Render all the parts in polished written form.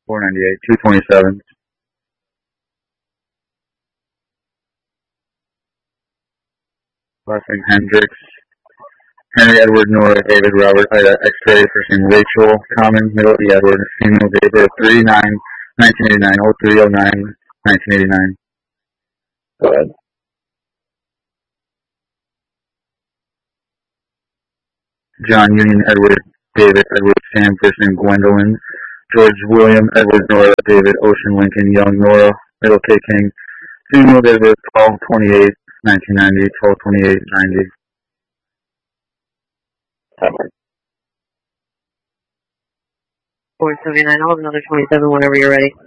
498, 227. Last name Hendricks. Henry, Edward, Nora, David, Robert, Ida, X-ray, first name Rachel, common, middle, E. Edward, female, date of birth, 3/9/1989, 03/09, 1989. Go ahead. John, Union, Edward, David, Edward, Sam, first name Gwendolyn, George, William, Edward, Nora, David, Ocean, Lincoln, Young, Nora, middle, K. King, female, date of birth, 12/28/1990, 12/28/90. 479, I'll have another 27 whenever you're ready.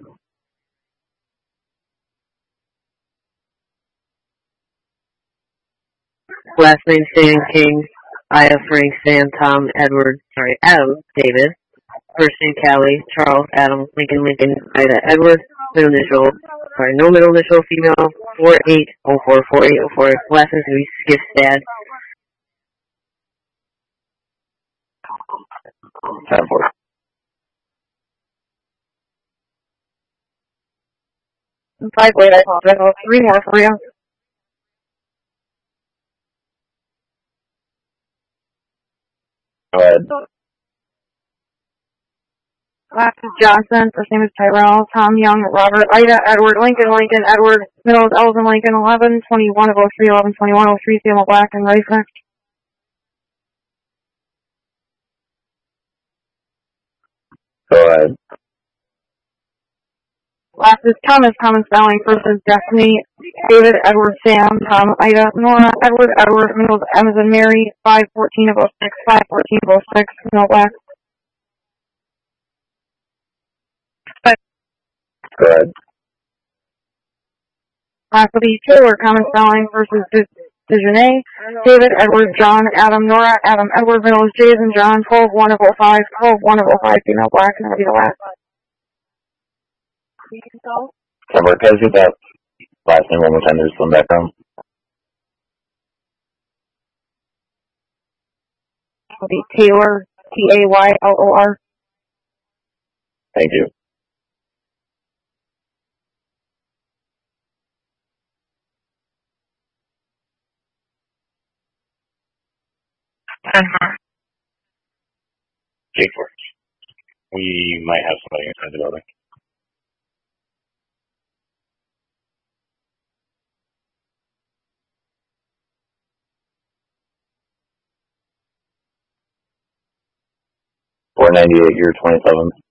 Last name Stan King, Ida, Frank, Sam, Tom, Adam, David. First name Callie, Charles, Adam, Lincoln, Ida, Edward. No middle initial, female, 48044804. Last name Skipstad. 10-4. Five late, I apologize. I'll have three more for you. Go ahead. Last is Johnson. First name is Tyrell. Tom Young, Robert, Ida, Edward, Lincoln, Edward. Middle is Elvin Lincoln, 11/21/03, 11/21/03, Samuel Black, and Racer. Go ahead. Last is Thomas Spelling. First is Destiny, David, Edward, Sam, Tom, Ida, Nora, Edward, middle is Amazon Mary, 5/14/06, 5/14/06, Samuel Black. Go ahead. Last will be Taylor, common spelling, versus Dejanay, David, Edward, John, Adam, Nora, Adam, Edward, middle is Jason, John, 12/1/05, 12/1/05, female Black, and that'll be the last. Can you get that last name one more time? There's some background. It'll be Taylor, Taylor. Thank you. Jake works. We might have somebody inside the building. $498, you're 27.